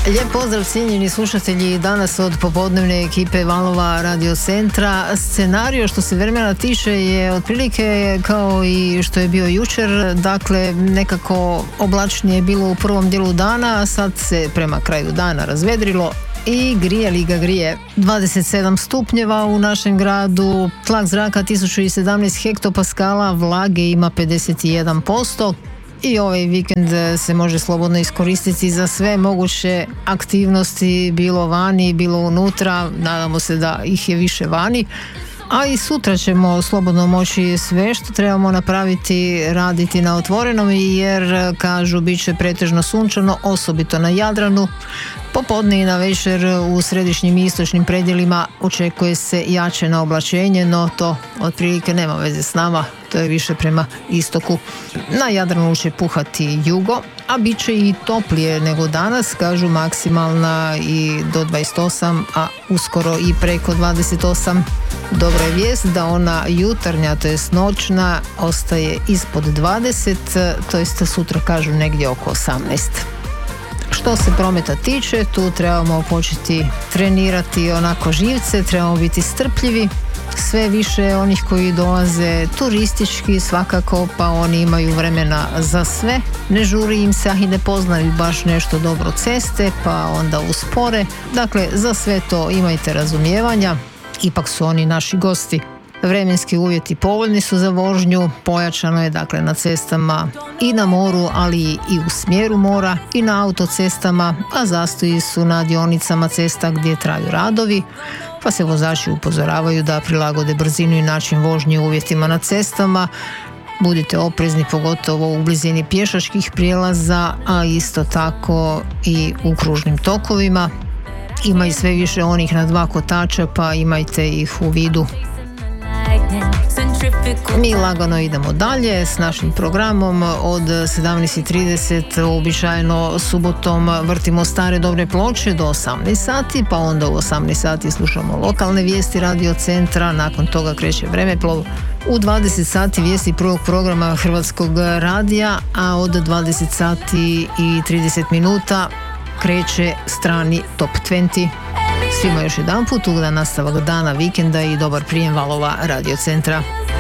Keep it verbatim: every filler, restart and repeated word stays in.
Lijep pozdrav cijenjeni slušatelji danas od popodnevne ekipe Valova Radio Centra. Scenario što se vremena tiče je otprilike kao i što je bio jučer, dakle nekako oblačnije bilo u prvom dijelu dana, a sad se prema kraju dana razvedrilo i grije li ga grije. dvadeset sedam stupnjeva u našem gradu, tlak zraka tisuću sedamnaest hektopaskala, vlage ima pedeset jedan posto. I ovaj vikend se može slobodno iskoristiti za sve moguće aktivnosti, bilo vani, bilo unutra, nadamo se da ih je više vani. A i sutra ćemo slobodno moći sve što trebamo napraviti, raditi na otvorenom, jer kažu bit će pretežno sunčano, osobito na Jadranu. Popodne i na večer u središnjim i istočnim predjelima očekuje se jače na oblačenje, no to otprilike nema veze s nama, to je više prema istoku. Na Jadranu će puhati jugo, a bit će i toplije nego danas, kažu maksimalna i do dvadeset osam, a uskoro i preko dvadeset osam. Dobra je vijest da ona jutarnja, to jest noćna, ostaje ispod dvadeset, to jest sutra kažu negdje oko osamnaest. Što se prometa tiče, tu trebamo početi trenirati onako živce, trebamo biti strpljivi. Sve više onih koji dolaze turistički svakako, pa oni imaju vremena za sve. Ne žuri im se, a i ne poznaju baš nešto dobro ceste, pa onda uspore. Dakle, za sve to imajte razumijevanja, ipak su oni naši gosti. Vremenski uvjeti povoljni su za vožnju, pojačano je dakle na cestama i na moru, ali i u smjeru mora i na autocestama, a zastoji su na dionicama cesta gdje traju radovi, pa se vozači upozoravaju da prilagode brzinu i način vožnje uvjetima na cestama. Budite oprezni pogotovo u blizini pješačkih prijelaza, a isto tako i u kružnim tokovima. Ima i sve više onih na dva kotača, pa imajte ih u vidu. Mi lagano idemo dalje s našim programom od sedamnaest i trideset, uobičajeno subotom vrtimo stare dobre ploče do osamnaest sati, pa onda u osamnaest sati slušamo lokalne vijesti Radio Centra, nakon toga kreće vremeplov. U dvadeset sati vijesti prvog programa Hrvatskog radija, a od dvadeset sati i trideset minuta kreće strani Top dvadeset. Svima još jedan put ugodan nastavak dana, vikenda i dobar prijem Valova Radio Centra.